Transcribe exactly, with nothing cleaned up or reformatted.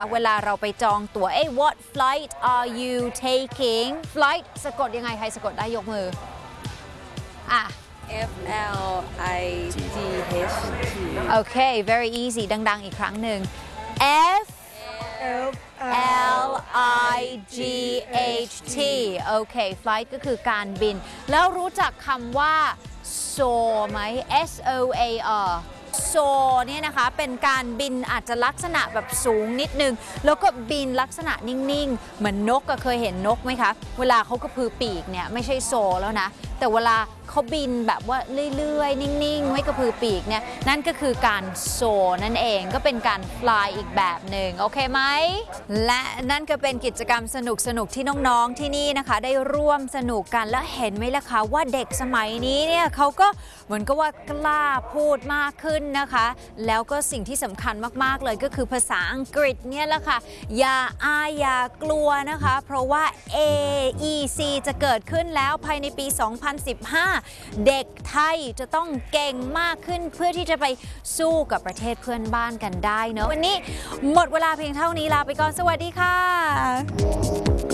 เวลาเราไปจองตั๋วเอ้ what flight are you taking flight สะกดยังไงใครสะกดได้ยกมืออ่ะ F L I G H T โอเค very easy ดังๆอีกครั้งหนึ่ง F L I G H T โอเค flight ก็คือการบินแล้วรู้จักคำว่า soar ไหม S O A Rโซเนี่ยนะคะเป็นการบินอาจจะลักษณะแบบสูงนิดนึงแล้วก็บินลักษณะนิ่งๆเหมือนนกก็เคยเห็นนกไหมคะเวลาเขากระพือปีกเนี่ยไม่ใช่โซแล้วนะแต่เวลาเขาบินแบบว่าเรื่อยๆนิ่งๆไม่กระพือปีกเนี่ยนั่นก็คือการโซนั่นเองก็เป็นการ fly อีกแบบหนึ่งโอเคไหมและนั่นก็เป็นกิจกรรมสนุกๆที่น้องๆที่นี่นะคะได้ร่วมสนุกกันและเห็นไหมล่ะคะว่าเด็กสมัยนี้เนี่ยเขาก็เหมือนกับว่ากล้าพูดมากขึ้นนะคะแล้วก็สิ่งที่สำคัญมากๆเลยก็คือภาษาอังกฤษเนี่ยแหละค่ะอย่าอายอย่ากลัวนะคะเพราะว่า เอ อี ซี จะเกิดขึ้นแล้วภายในปี สองพันสิบห้า เด็กไทยจะต้องเก่งมากขึ้นเพื่อที่จะไปสู้กับประเทศเพื่อนบ้านกันได้เนอะวันนี้หมดเวลาเพียงเท่านี้ลาไปก่อนสวัสดีค่ะ